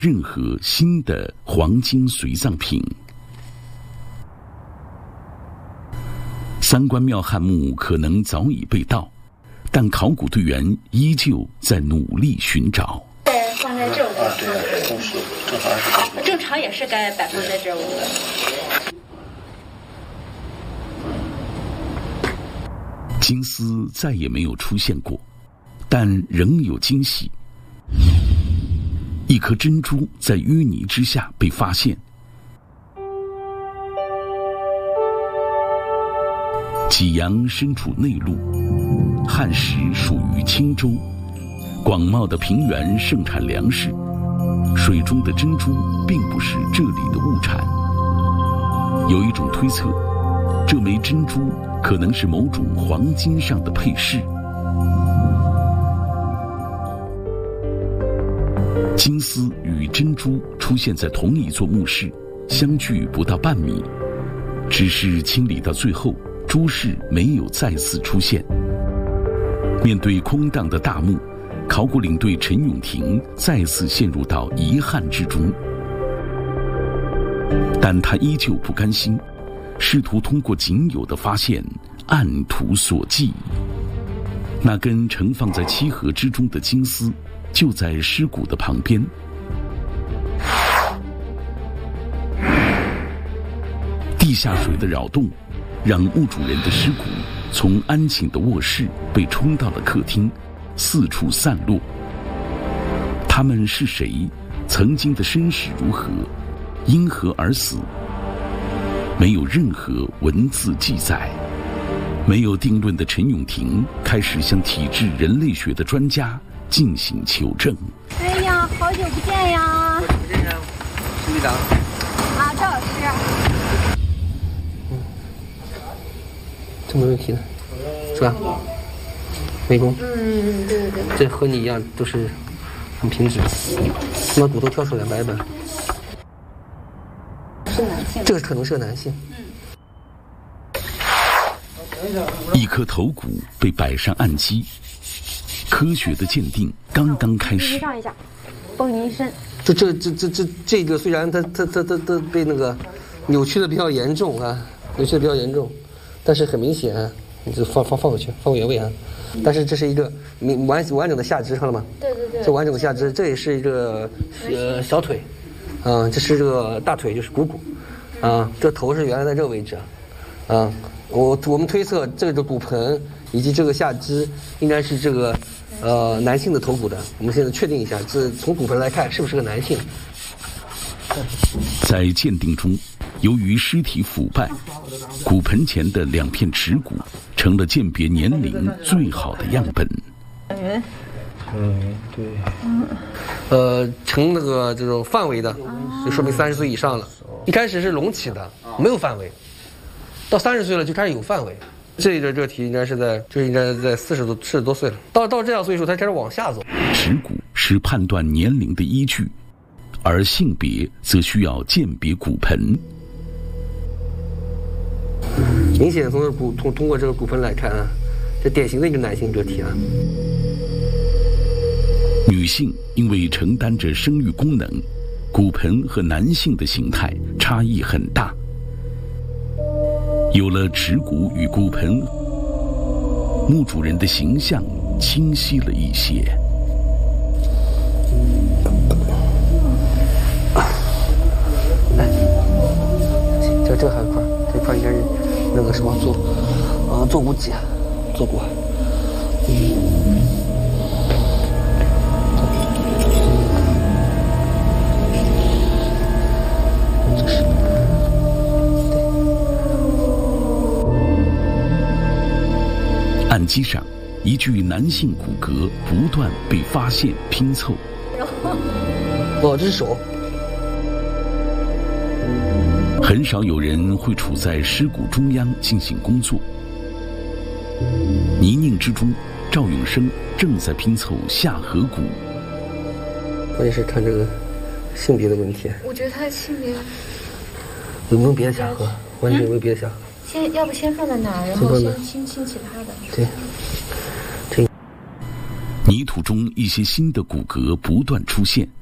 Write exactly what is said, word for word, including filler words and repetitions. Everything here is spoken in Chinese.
任何新的黄金随葬品。三官庙汉墓可能早已被盗，但考古队员依旧在努力寻找。 放在这啊，对，正是正常是正常也是该摆放在这屋的。 金丝再也没有出现过，但仍有惊喜。一颗珍珠在淤泥之下被发现。济阳身处内陆，汉时属于青州，广袤的平原盛产粮食，水中的珍珠并不是这里的物产。有一种推测，这枚珍珠可能是某种黄金上的配饰。金丝与珍珠出现在同一座墓室，相距不到半米，只是清理到最后，珠饰没有再次出现。面对空荡的大墓，考古领队陈永廷再次陷入到遗憾之中，但他依旧不甘心，试图通过仅有的发现按图索骥。那根盛放在漆盒之中的金丝就在尸骨的旁边。地下水的扰动让墓主人的尸骨从安静的卧室被冲到了客厅，四处散落。他们是谁？曾经的身世如何？因何而死？没有任何文字记载。没有定论的陈永廷开始向体质人类学的专家进行求证。 哎呀，好久不见呀！ 好久不见呀，是队长。 啊，赵老师。 嗯，这没问题的，是吧？美工。 嗯，对对对。 这和你一样都是很平直，把骨头挑出来摆一摆。 是男性。 这个可能是个男性。 嗯。 一颗头骨被摆上案基，科学的鉴定刚刚开始。 上一下，崩您一身。 这这这这这这个虽然它它它它它被那个扭曲的比较严重啊，扭曲的比较严重，但是很明显啊，你就放放放回去，放回原位啊。但是这是一个明完完整的下肢，看到吗？ 对对对。 这完整的下肢，这也是一个呃小腿，啊、呃，这是这个大腿，就是股骨，啊、呃，这头是原来在这个位置，啊、呃。我我们推测这个骨盆以及这个下肢应该是这个呃男性的头骨的。我们现在确定一下，这从骨盆来看是不是个男性？ 在鉴定中，由于尸体腐败，骨盆前的两片耻骨成了鉴别年龄最好的样本。 嗯，对。呃，成那个这种范围的，就说明三十岁以上了。一开始是隆起的，没有范围。到三十岁了就开始有范围，这个这个题应该是在，这应该在四十多四十多岁了。到到这样岁数，它开始往下走。 耻骨是判断年龄的依据，而性别则需要鉴别骨盆。 明显从这骨通通过这个骨盆来看啊，这典型的一个男性个体啊。 女性因为承担着生育功能，骨盆和男性的形态差异很大。有了耻骨与骨盆，墓主人的形象清晰了一些。 来，这这还有一块，这块应该是那个什么做，呃，做骨脊，做骨。嗯。 案基上，一具男性骨骼不断被发现拼凑。 哦，这是手。 很少有人会处在尸骨中央进行工作。泥泞之中，赵永生正在拼凑下颌骨。 关键是看这个性别的问题。 我觉得他的性别有没有别的下颌？完全有没有别的下颌？ 先要不先放在哪儿，然后先清清其他的。 对，这泥土中一些新的骨骼不断出现，